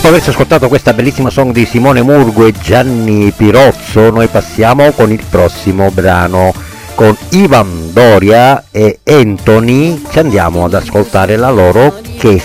Dopo averci ascoltato questa bellissima song di Simone Murgu e Gianni Pirozzo, noi passiamo con il prossimo brano. Con Ivan Doria e Anthony ci andiamo ad ascoltare la loro Che